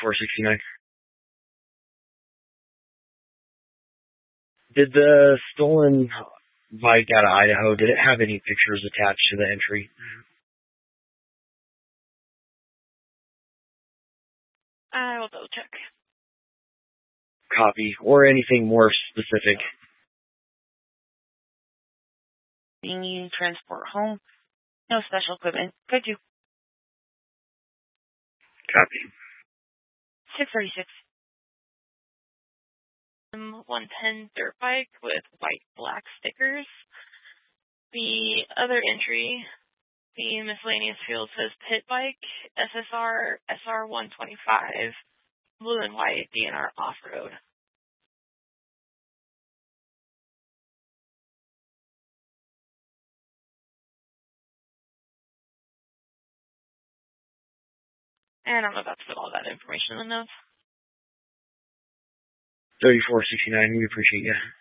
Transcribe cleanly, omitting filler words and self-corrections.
469. Did the stolen bike out of Idaho, did it have any pictures attached to the entry? I will double check. Copy. Or anything more specific? Being used transport home. No special equipment. Could you? Copy. 636. 110 dirt bike with white black stickers. The other entry, the miscellaneous field says pit bike, SSR, SR125, blue and white, DNR off-road. And I'm about to put all that information in the notes. 3469, we appreciate you.